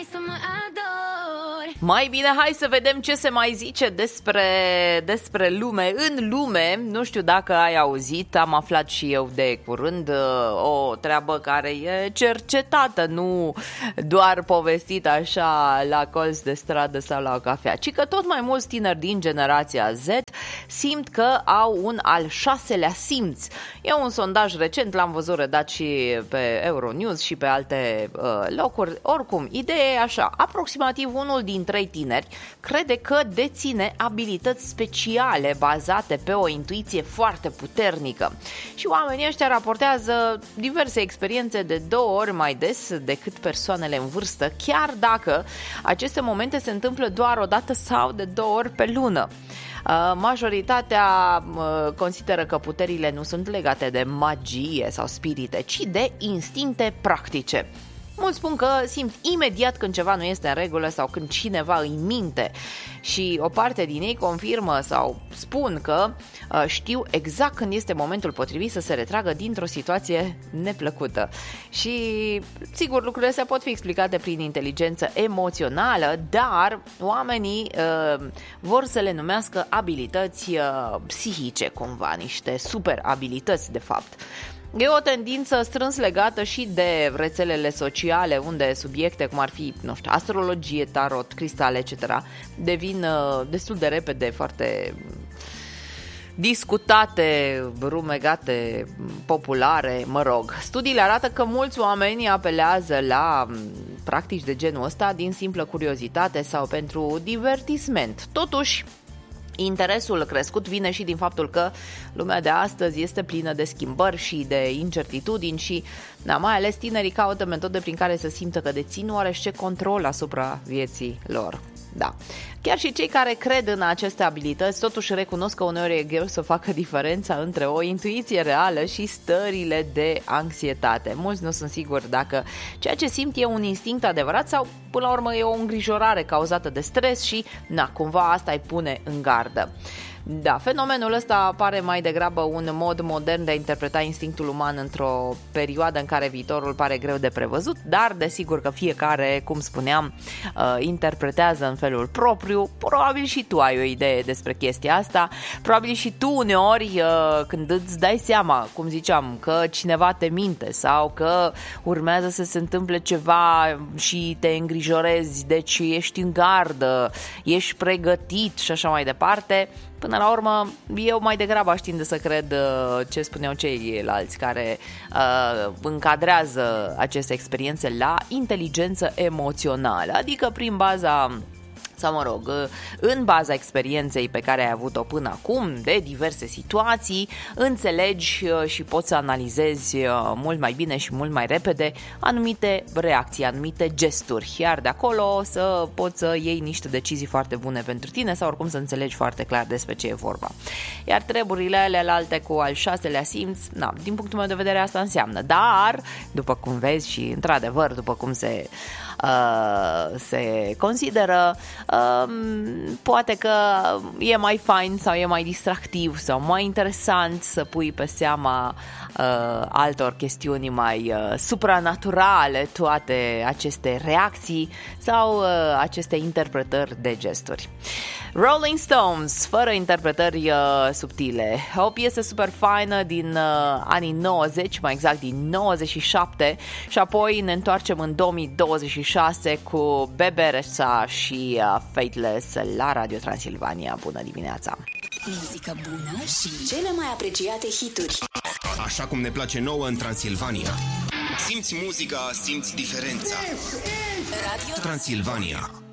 Mai bine, hai să vedem ce se mai zice despre lume. În lume, nu știu dacă ai auzit, am aflat și eu de curând o treabă care e cercetată, nu doar povestită așa la colț de stradă sau la o cafea, ci că tot mai mulți tineri din generația Z simt că au un al șaselea simț. E un sondaj recent, l-am văzut redat și pe Euronews și pe alte locuri. Oricum, ideea e așa, aproximativ unul din 3 tineri crede că deține abilități speciale bazate pe o intuiție foarte puternică. Și oamenii ăștia raportează diverse experiențe de 2 ori mai des decât persoanele în vârstă, chiar dacă aceste momente se întâmplă doar o dată sau de 2 ori pe lună. Majoritatea consideră că puterile nu sunt legate de magie sau spirite, ci de instincte practice. Mulți spun că simt imediat când ceva nu este în regulă sau când cineva îi minte și o parte din ei confirmă sau spun că știu exact când este momentul potrivit să se retragă dintr-o situație neplăcută. Și sigur, lucrurile se pot fi explicate prin inteligență emoțională, dar oamenii vor să le numească abilități psihice cumva, niște super abilități de fapt. E o tendință strâns legată și de rețelele sociale, unde subiecte cum ar fi, nu știu, astrologie, tarot, cristale, etc. devin destul de repede foarte discutate, rumegate, populare, mă rog. Studiile arată că mulți oameni apelează la practici de genul ăsta din simplă curiozitate sau pentru divertisment. Totuși, interesul crescut vine și din faptul că lumea de astăzi este plină de schimbări și de incertitudini și, mai ales tinerii caută metode prin care să simtă că dețin oarește control asupra vieții lor. Da. Chiar și cei care cred în aceste abilități totuși recunosc că uneori e greu să facă diferența între o intuiție reală și stările de anxietate. Mulți nu sunt siguri dacă ceea ce simt e un instinct adevărat sau până la urmă e o îngrijorare cauzată de stres și cumva asta îi pune în gardă. Da, fenomenul ăsta apare mai degrabă un mod modern de a interpreta instinctul uman într-o perioadă în care viitorul pare greu de prevăzut, dar desigur că fiecare, cum spuneam, interpretează în felul propriu. Probabil și tu ai o idee despre chestia asta, probabil și tu uneori când îți dai seama, cum ziceam, că cineva te minte sau că urmează să se întâmple ceva și te îngrijorezi, deci ești în gardă, ești pregătit și așa mai departe. Până la urmă, eu mai degrabă aș tinde să cred ce spuneau ceilalți care încadrează aceste experiențe la inteligență emoțională, adică prin baza sau mă rog, în baza experienței pe care ai avut-o până acum, de diverse situații, înțelegi și poți să analizezi mult mai bine și mult mai repede anumite reacții, anumite gesturi, iar de acolo să poți să iei niște decizii foarte bune pentru tine sau oricum să înțelegi foarte clar despre ce e vorba. Iar treburile alelalte cu al șaselea simț, din punctul meu de vedere asta înseamnă, dar, după cum vezi și într-adevăr, după cum se consideră, poate că e mai fain sau e mai distractiv sau mai interesant să pui pe seama altor chestiuni mai supranaturale toate aceste reacții sau aceste interpretări de gesturi. Rolling Stones, fără interpretări subtile, o piesă super faină din anii 90, mai exact din 97, și apoi ne întoarcem în 2026 cu Bebe Rexha și Fateless la Radio Transilvania. Bună dimineața! Muzică bună și cele mai apreciate hituri. Așa cum ne place nouă în Transilvania. Simți muzica, simți diferența. Radio Transilvania.